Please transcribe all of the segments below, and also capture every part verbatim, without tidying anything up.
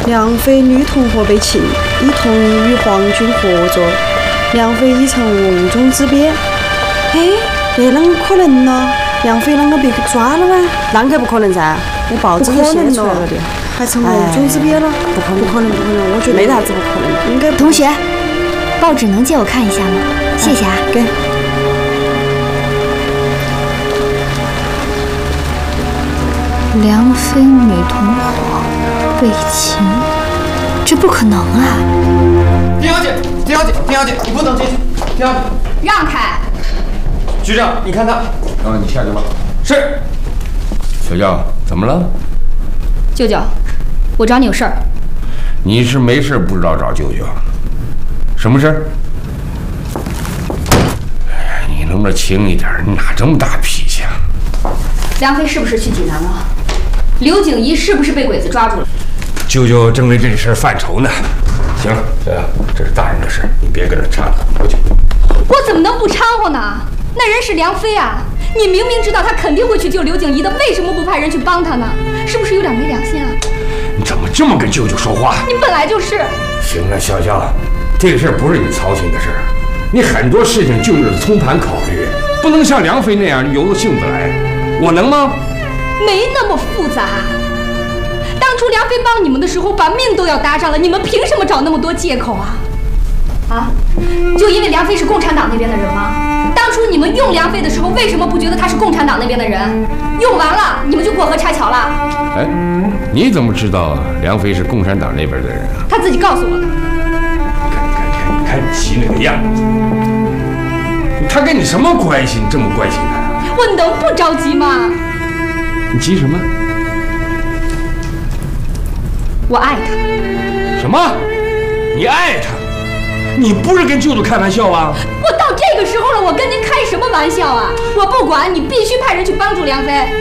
梁妃女同伙被擒，已同意与皇军合作。梁妃已成瓮中之鳖。哎，那啷个可能呢？梁妃啷个被抓了吗？ 啷个不可能噻？那报纸都写出来了的， 还成瓮中之鳖了？ 不可能， 不可能，不可能！我觉得没啥子不可能。 应该同学，报纸能借我看一下吗？谢谢啊。 给。 梁妃女同伙被擒，这不可能啊！ 丁小姐，丁小姐，丁小姐，你不能进去！丁小姐， 让开！ 局长，你看他。 啊，你下去吧。 是。 小娇，怎么了？ 舅舅，我找你有事儿。 你是没事不知道找舅舅？什么事儿？哎呀，你能不能轻一点？你哪这么大脾气啊？ 梁妃是不是去济南了？刘景怡是不是被鬼子抓住了？ 舅舅正为这事犯愁呢。行了，小杨，这是大人的事，你别跟着掺和，回去。 我怎么能不掺和呢？那人是梁妃啊！你明明知道他肯定会去救刘景怡的，为什么不派人去帮他呢？是不是有点没良心啊？ 你怎么这么跟舅舅说话？ 你本来就是。 行了，潇潇，这个事儿不是你操心的事儿，你很多事情就是通盘考虑，不能像梁妃那样由着性子来。我能吗？ 没那么复杂。当初梁妃帮你们的时候，把命都要搭上了，你们凭什么找那么多借口啊？啊？就因为梁妃是共产党那边的人吗？当初你们用梁妃的时候，为什么不觉得她是共产党那边的人？用完了，你们就过河拆桥了？ 哎，你怎么知道梁妃是共产党那边的人啊？ 她自己告诉我的。 你看，你看，你看，你看你急那个样子，他跟你什么关系？你这么关心他？ 我能不着急吗？ 你急什么？ 我爱他。 什么？你爱他？你不是跟舅舅开玩笑啊？ 我到这个时候了，我跟您开什么玩笑啊？我不管，你必须派人去帮助梁妃。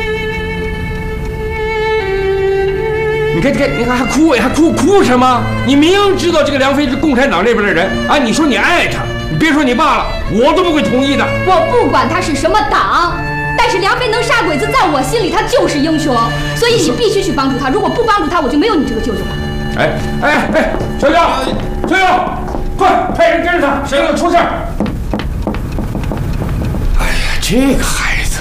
你看，你看，你看，还哭还哭哭什么？你明知道这个梁妃是共产党那边的人啊！你说你爱他，你别说你爸了，我都不会同意的。 我不管他是什么党。但是梁妃能杀鬼子，在我心里他就是英雄，所以你必须去帮助他。如果不帮助他，我就没有你这个舅舅了。 哎哎哎，小娇，小娇，快派人跟着他，谁能出事？哎呀，这个孩子。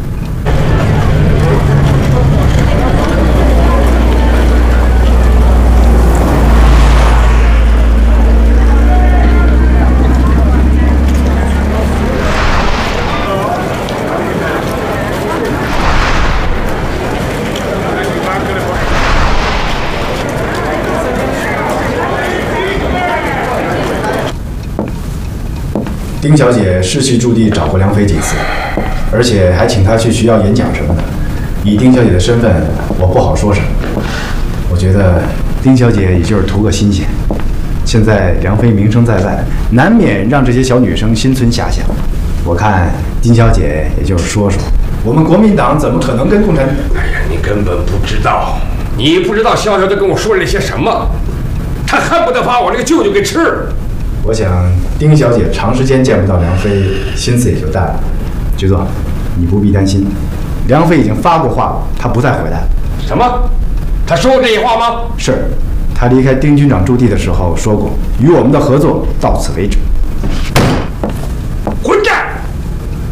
丁小姐是去驻地找过梁妃几次，而且还请她去学校演讲什么的。以丁小姐的身份，我不好说什么。我觉得丁小姐也就是图个新鲜。现在梁妃名声在外，难免让这些小女生心存遐想。我看丁小姐也就是说说，我们国民党怎么可能跟共产党？ 哎呀，你根本不知道，你不知道潇潇都跟我说了些什么，他恨不得把我这个舅舅给吃了。 我想丁小姐长时间见不到梁妃，心思也就淡了。局座，你不必担心，梁妃已经发过话了，她不再回来了。 什么？她说过这些话吗？ 是，她离开丁军长驻地的时候说过，与我们的合作到此为止。